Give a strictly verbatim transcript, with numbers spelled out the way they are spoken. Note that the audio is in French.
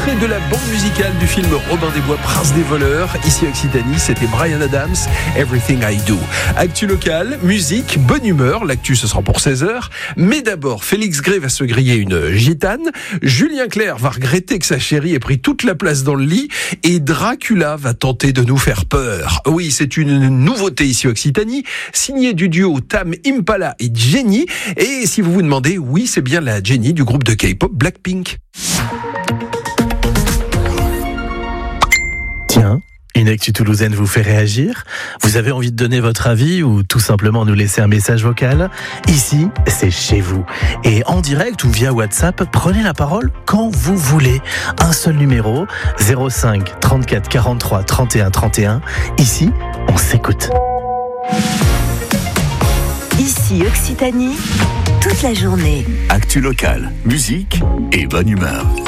extrait de la bande musicale du film Robin des Bois, Prince des voleurs. Ici Occitanie, c'était Bryan Adams, Everything I Do. Actu local, musique, bonne humeur. L'actu, ce sera pour seize heures. Mais d'abord, Félix Gray va se griller une gitane. Julien Clerc va regretter que sa chérie ait pris toute la place dans le lit. Et Dracula va tenter de nous faire peur. Oui, c'est une nouveauté ici Occitanie, signée du duo Tame Impala et Jenny. Et si vous vous demandez, oui, c'est bien la Jenny du groupe de K-pop Blackpink. Tiens, une actu toulousaine vous fait réagir? Vous avez envie de donner votre avis ou tout simplement nous laisser un message vocal? Ici, c'est chez vous. Et en direct ou via WhatsApp, prenez la parole quand vous voulez. Un seul numéro, zéro cinq trente-quatre quarante-trois trente et un trente et un. Ici, on s'écoute. Ici Occitanie, toute la journée. Actu locale, musique et bonne humeur.